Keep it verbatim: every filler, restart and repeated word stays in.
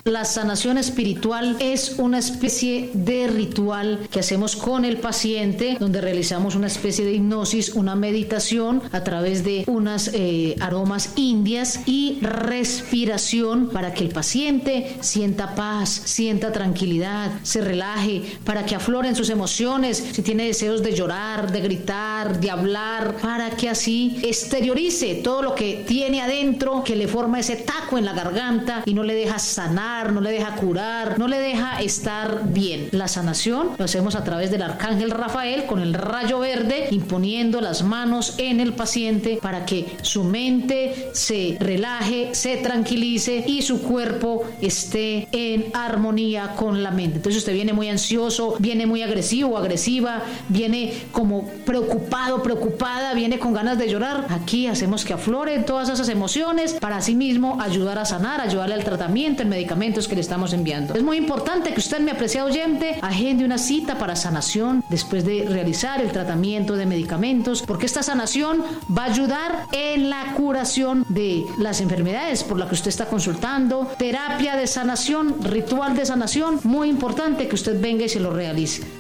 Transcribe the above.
La sanación espiritual es una especie de ritual que hacemos con el paciente, donde realizamos una especie de hipnosis, una meditación a través de unas eh, aromas indias y respiración para que el paciente sienta paz, sienta tranquilidad, se relaje, para que afloren sus emociones, si tiene deseos de llorar, de gritar, de hablar, para que así exteriorice todo lo que tiene adentro, que le forma ese taco en la garganta y no le deja sanar, no le deja curar, no le deja estar bien. La sanación lo hacemos a través del arcángel Rafael con el rayo verde, imponiendo las manos en el paciente para que su mente se relaje, se tranquilice y su cuerpo esté en armonía con la mente. Entonces usted viene muy ansioso, viene muy agresivo, agresiva, viene como preocupado, preocupada, viene con ganas de llorar. Aquí hacemos que afloren todas esas emociones para así mismo ayudar a sanar, ayudarle al tratamiento, en medicamentos que le estamos enviando. Es muy importante que usted, mi apreciado oyente, agende una cita para sanación después de realizar el tratamiento de medicamentos, porque esta sanación va a ayudar en la curación de las enfermedades por las que usted está consultando. Terapia de sanación, ritual de sanación, muy importante que usted venga y se lo realice.